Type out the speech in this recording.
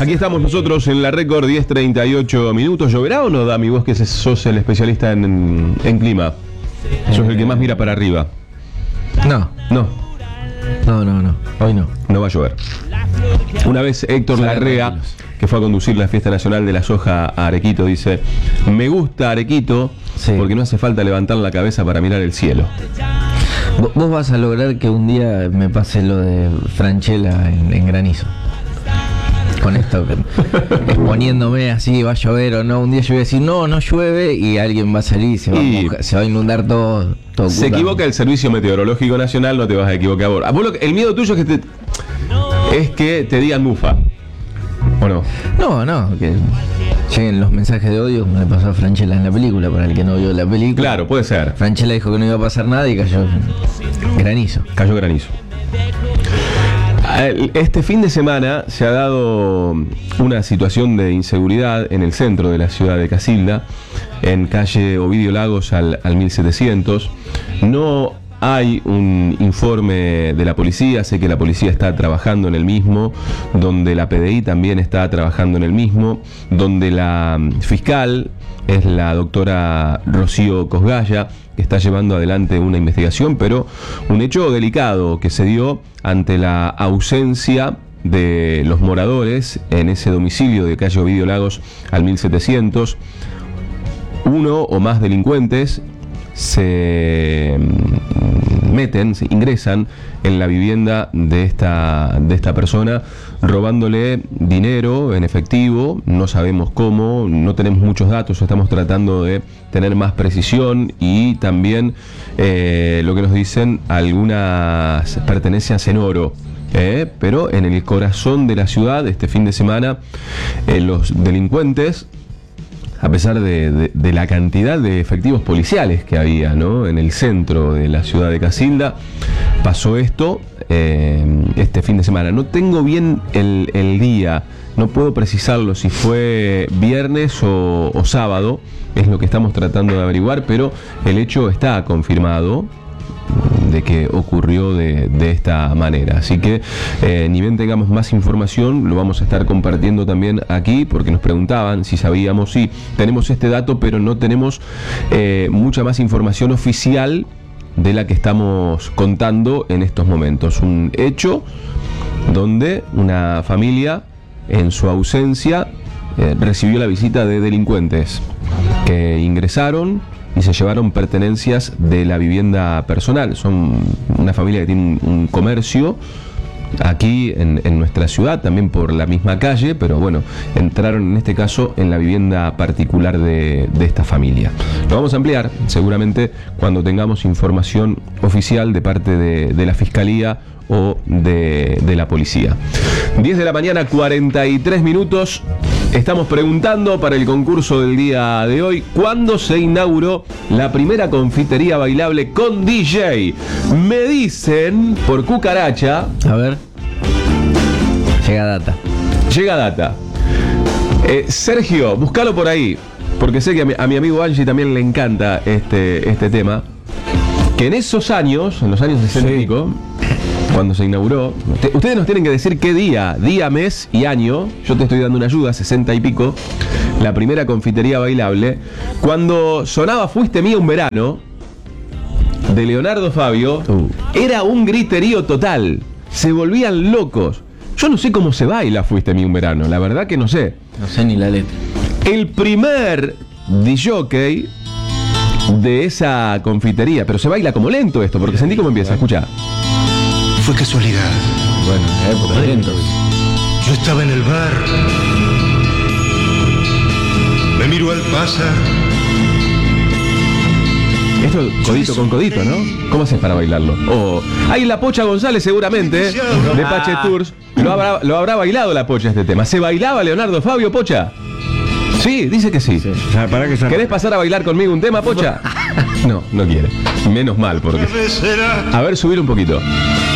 Aquí estamos nosotros en la récord 10:38 minutos. ¿Lloverá o no, Dami? Vos que sos el especialista en clima. Sos el que más mira para arriba. No. Hoy no. No va a llover. Una vez Héctor Larrea, que fue a conducir la fiesta nacional de la soja a Arequito, dice: me gusta Arequito porque no hace falta levantar la cabeza para mirar el cielo. Vos vas a lograr que un día me pase lo de Franchella en granizo. Con esto, exponiéndome así, va a llover o no. Un día yo voy a decir, no llueve, y alguien va a salir y se va a inundar todo se equivoca el Servicio Meteorológico Nacional, no te vas a equivocar vos. El miedo tuyo es que te digan mufa, ¿o no? No, que lleguen los mensajes de odio, como le pasó a Franchella en la película, para el que no vio la película. Claro, puede ser. Franchella dijo que no iba a pasar nada y cayó granizo. Este fin de semana se ha dado una situación de inseguridad en el centro de la ciudad de Casilda, en calle Ovidio Lagos al 1700. No hay un informe de la policía, sé que la policía está trabajando en el mismo, donde la PDI también está trabajando en el mismo, donde la fiscal es la doctora Rocío Cosgaya, que está llevando adelante una investigación, pero un hecho delicado que se dio ante la ausencia de los moradores en ese domicilio de calle Ovidio Lagos al 1700. Uno o más delincuentes se ingresan en la vivienda de esta persona, robándole dinero en efectivo. No sabemos cómo, no tenemos muchos datos, estamos tratando de tener más precisión, y también lo que nos dicen, algunas pertenencias en oro. Pero en el corazón de la ciudad, este fin de semana, los delincuentes, a pesar de la cantidad de efectivos policiales que había, ¿no?, en el centro de la ciudad de Casilda, pasó esto este fin de semana. No tengo bien el día, no puedo precisarlo si fue viernes o sábado, es lo que estamos tratando de averiguar, pero el hecho está confirmado de que ocurrió de esta manera. Así que ni bien tengamos más información, lo vamos a estar compartiendo también aquí, porque nos preguntaban si sabíamos. Sí, tenemos este dato, pero no tenemos mucha más información oficial de la que estamos contando en estos momentos. Un hecho donde una familia, en su ausencia, recibió la visita de delincuentes que ingresaron y se llevaron pertenencias de la vivienda personal. Son una familia que tiene un comercio aquí en nuestra ciudad, también por la misma calle, pero bueno, entraron en este caso en la vivienda particular de esta familia. Lo vamos a ampliar seguramente cuando tengamos información oficial de parte de la Fiscalía o de la policía. 10 de la mañana, 43 minutos. Estamos preguntando para el concurso del día de hoy: ¿cuándo se inauguró la primera confitería bailable con DJ? Me dicen por cucaracha. A ver. Llega data. Sergio, búscalo por ahí, porque sé que a mi amigo Angie también le encanta este tema. Que en esos años, en los años 60 y pico, cuando se inauguró, ustedes nos tienen que decir qué día, mes y año. Yo te estoy dando una ayuda, 60 y pico, la primera confitería bailable. Cuando sonaba Fuiste Mía un verano, de Leonardo Fabio, era un griterío total, se volvían locos. Yo no sé cómo se baila Fuiste Mía un verano, la verdad que no sé. No sé ni la letra. El primer DJ de esa confitería, pero se baila como lento esto, porque sentí cómo empieza, escucha. Fue casualidad. Bueno, en la época lento. Yo estaba en el bar, me miró al pasar. Esto codito con codito, ¿no? ¿Cómo haces para bailarlo? Ahí la Pocha González seguramente, de Pache Tours, lo habrá bailado la Pocha este tema. ¿Se bailaba Leonardo Fabio, Pocha? Sí, dice que sí. ¿Querés pasar a bailar conmigo un tema, Pocha? No quiere. Menos mal, porque... A ver, subir un poquito.